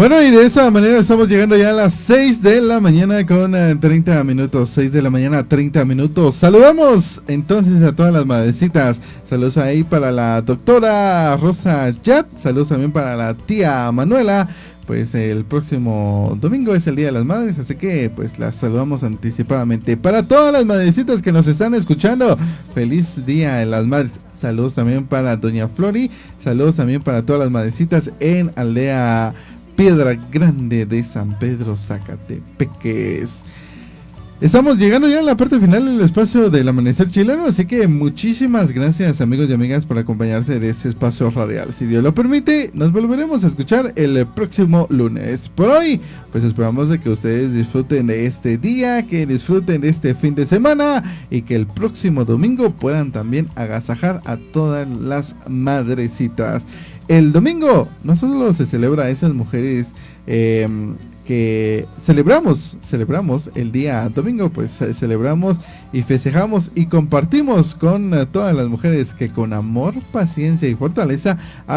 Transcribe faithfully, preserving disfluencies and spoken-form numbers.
Bueno, y de esa manera estamos llegando ya a las seis de la mañana con eh, treinta minutos. seis de la mañana, treinta minutos. Saludamos entonces a todas las madrecitas. Saludos ahí para la doctora Rosa Yat. Saludos también para la tía Manuela. Pues el próximo domingo es el Día de las Madres, así que pues las saludamos anticipadamente. Para todas las madrecitas que nos están escuchando, feliz Día de las Madres. Saludos también para doña Flori. Saludos también para todas las madrecitas en Aldea Piedra Grande de San Pedro, Zacatepeques. Estamos llegando ya a la parte final del espacio del Amanecer Chileno, así que muchísimas gracias, amigos y amigas, por acompañarse de este espacio radial. Si Dios lo permite, nos volveremos a escuchar el próximo lunes. Por hoy, pues esperamos de que ustedes disfruten de este día, que disfruten de este fin de semana y que el próximo domingo puedan también agasajar a todas las madrecitas. El domingo no solo se celebra a esas mujeres eh, que celebramos, celebramos el día domingo, pues eh, celebramos y festejamos y compartimos con eh, todas las mujeres que con amor, paciencia y fortaleza